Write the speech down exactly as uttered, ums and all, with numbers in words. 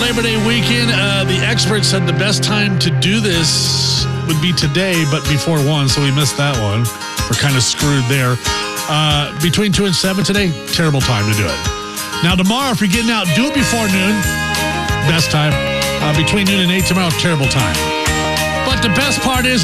Labor Day weekend. Uh, the experts said the best time to do this would be today, but before one, so we missed that one. We're kind of screwed there. Uh, between two and seven today, terrible time to do it. Now tomorrow, if you're getting out, do it before noon. Best time. Uh, between noon and eight tomorrow, terrible time. But the best part is